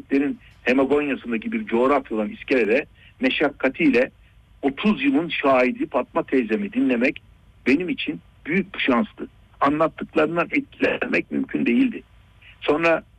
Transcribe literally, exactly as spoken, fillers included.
Türklerin Hemagonya'sındaki bir coğrafya olan İskele'de meşakkatiyle otuz yılın şahidi Fatma teyzemi dinlemek benim için büyük bir şanstı. Anlattıklarından etkilenmek mümkün değildi. Sonra